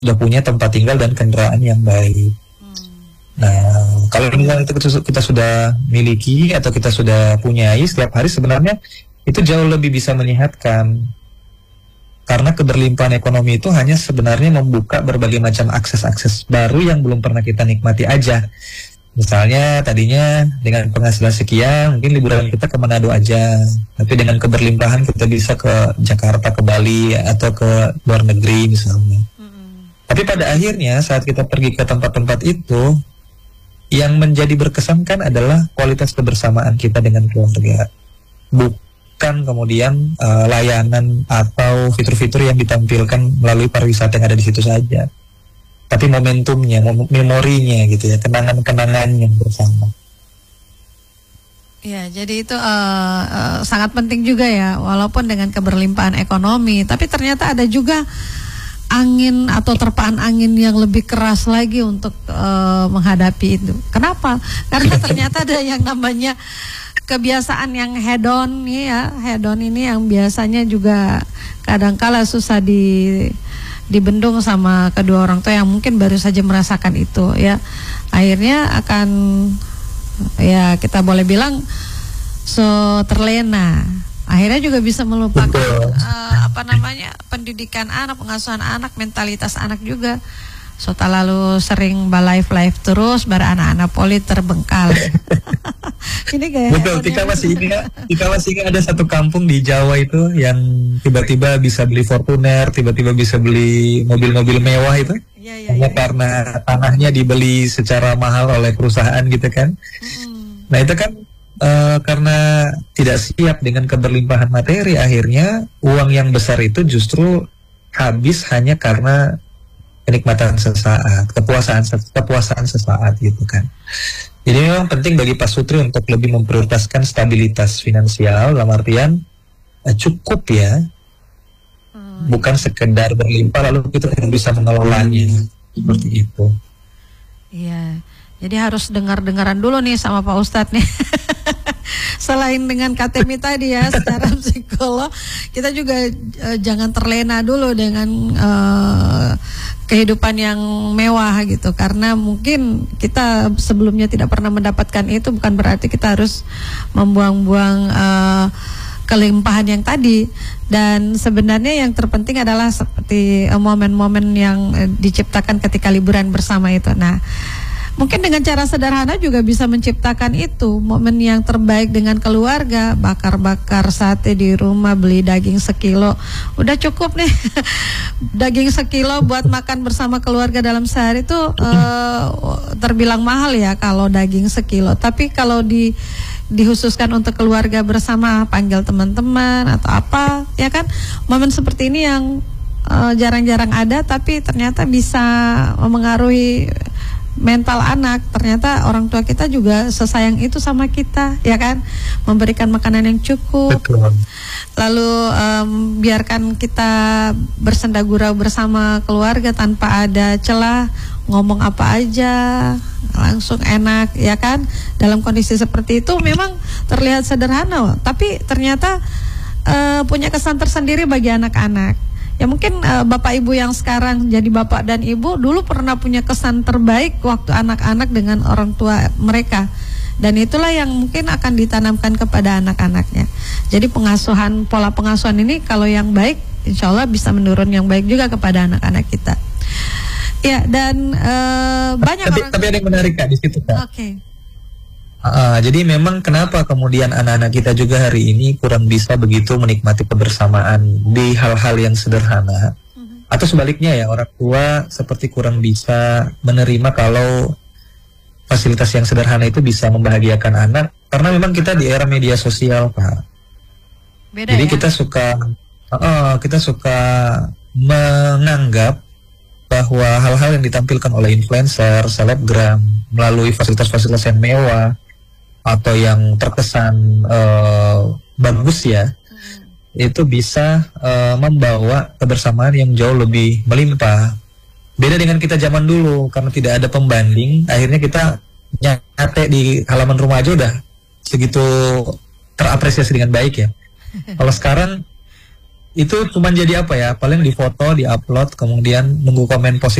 sudah punya tempat tinggal dan kendaraan yang baik. Nah, kalau misalnya itu kita sudah miliki atau kita sudah punyai setiap hari, sebenarnya itu jauh lebih bisa menyehatkan. Karena keberlimpahan ekonomi itu hanya sebenarnya membuka berbagai macam akses-akses baru yang belum pernah kita nikmati aja. Misalnya tadinya dengan penghasilan sekian, mungkin liburan kita ke Manado aja. Tapi dengan keberlimpahan kita bisa ke Jakarta, ke Bali, atau ke luar negeri misalnya. Tapi pada akhirnya saat kita pergi ke tempat-tempat itu, yang menjadi berkesan kan adalah kualitas kebersamaan kita dengan keluarga, bukan kemudian layanan atau fitur-fitur yang ditampilkan melalui pariwisata yang ada di situ saja, tapi momentumnya, memorinya gitu ya, kenangan-kenangannya bersama. Ya, jadi itu sangat penting juga ya, walaupun dengan keberlimpahan ekonomi, tapi ternyata ada juga angin atau terpaan angin yang lebih keras lagi untuk menghadapi itu. Kenapa? Karena ternyata ada yang namanya kebiasaan yang hedon nih ya. Hedon ini yang biasanya juga kadangkala susah dibendung sama kedua orang tua yang mungkin baru saja merasakan itu ya. Akhirnya akan ya kita boleh bilang terlena. Akhirnya juga bisa melupakan pendidikan anak, pengasuhan anak, mentalitas anak juga. Tak lalu sering live terus, bar anak-anak poli terbengkalai. Ini kayak betul. Kita masih ingat ada satu kampung di Jawa itu yang tiba-tiba bisa beli Fortuner, tiba-tiba bisa beli mobil-mobil mewah itu. Hanya karena tanahnya dibeli secara mahal oleh perusahaan gitu kan. Nah itu kan karena tidak siap dengan keberlimpahan materi, akhirnya uang yang besar itu justru habis hanya karena kenikmatan sesaat, kepuasan sesaat gitu kan. Jadi memang penting bagi Pak Sutri untuk lebih memprioritaskan stabilitas finansial, dalam artian cukup ya, bukan sekedar berlimpah lalu kita tidak bisa mengelolanya, seperti itu. Iya, jadi harus dengar-dengaran dulu nih sama Pak Ustadz nih. Selain dengan KTMI tadi ya, secara psikolog kita juga jangan terlena dulu dengan kehidupan yang mewah gitu, karena mungkin kita sebelumnya tidak pernah mendapatkan itu, bukan berarti kita harus membuang-buang kelimpahan yang tadi. Dan sebenarnya yang terpenting adalah seperti momen-momen yang diciptakan ketika liburan bersama itu. Nah, mungkin dengan cara sederhana juga bisa menciptakan itu momen yang terbaik dengan keluarga. Bakar-bakar sate di rumah, beli daging sekilo, udah cukup nih. Daging sekilo buat makan bersama keluarga dalam sehari itu terbilang mahal ya kalau daging sekilo. Tapi kalau dikhususkan untuk keluarga bersama, panggil teman-teman atau apa, ya kan, momen seperti ini yang jarang-jarang ada, tapi ternyata bisa memengaruhi mental anak. Ternyata orang tua kita juga sesayang itu sama kita, ya kan, memberikan makanan yang cukup. Betul. Lalu biarkan kita bersenda gurau bersama keluarga tanpa ada celah, ngomong apa aja langsung enak, ya kan. Dalam kondisi seperti itu memang terlihat sederhana, tapi ternyata punya kesan tersendiri bagi anak-anak. Ya mungkin bapak ibu yang sekarang jadi bapak dan ibu dulu pernah punya kesan terbaik waktu anak-anak dengan orang tua mereka. Dan itulah yang mungkin akan ditanamkan kepada anak-anaknya. Jadi pola pengasuhan ini kalau yang baik, insya Allah bisa menurun yang baik juga kepada anak-anak kita. Ya, dan banyak tapi ada yang menarik Kak di situ Kak. Oke. Jadi memang kenapa kemudian anak-anak kita juga hari ini kurang bisa begitu menikmati kebersamaan di hal-hal yang sederhana, atau sebaliknya ya, orang tua seperti kurang bisa menerima kalau fasilitas yang sederhana itu bisa membahagiakan anak, karena memang kita di era media sosial Pak. Beda. Jadi ya? kita suka menganggap bahwa hal-hal yang ditampilkan oleh influencer, selebgram melalui fasilitas-fasilitas yang mewah atau yang terkesan bagus ya, itu bisa membawa kebersamaan yang jauh lebih melimpah. Beda dengan kita zaman dulu, karena tidak ada pembanding, akhirnya kita nyate di halaman rumah aja udah segitu terapresiasi dengan baik ya. Kalau sekarang itu cuma jadi apa ya? Paling difoto, diupload, kemudian nunggu komen positif.